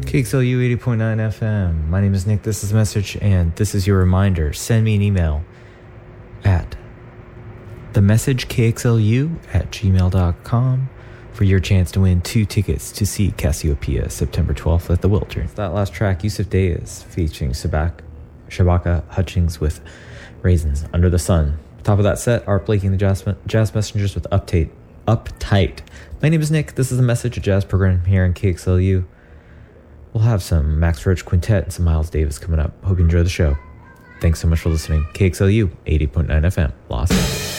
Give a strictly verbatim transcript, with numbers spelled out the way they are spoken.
K X L U eighty point nine F M. My name is Nick. This is a message, and this is your reminder. Send me an email at themessagekxlu at gmail dot com for your chance to win two tickets to see Cassiopeia September twelfth at the Wilderness. That last track, Yusuf Dayes, featuring Shabak, Shabaka Hutchings with Raisins Under the Sun. Top of that set, Art Blakey and the Jazz, Jazz Messengers with Uptight. Uptight. My name is Nick. This is the Message, a jazz program here in K X L U. We'll have some Max Roach Quintet and some Miles Davis coming up. Hope you enjoy the show. Thanks so much for listening. K X L U eighty point nine F M, Los Angeles.